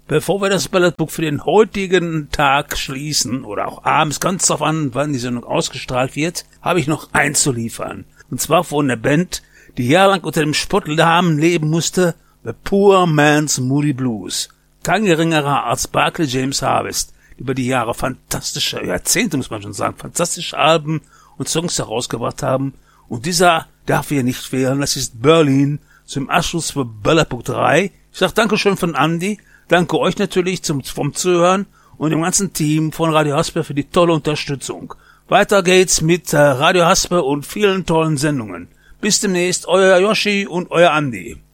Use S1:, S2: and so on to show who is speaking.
S1: Bevor wir das Ballertbook für den heutigen Tag schließen, oder auch abends, ganz drauf an, wann die Sendung ausgestrahlt wird, habe ich noch eins zu liefern. Und zwar von der Band, die jahrelang unter dem Spottnamen leben musste, The Poor Man's Moody Blues. Kein geringerer als Barclay James Harvest, die über die Jahre fantastische, Jahrzehnte muss man schon sagen, fantastische Alben und Songs herausgebracht haben. Und dieser darf hier nicht fehlen, das ist Berlin, zum Abschluss für Ballertbook 3. Ich sag Dankeschön von Andi. Danke euch natürlich vom Zuhören und dem ganzen Team von Radio Hasper für die tolle Unterstützung. Weiter geht's mit Radio Hasper und vielen tollen Sendungen. Bis demnächst, euer Yoshi und euer Andi.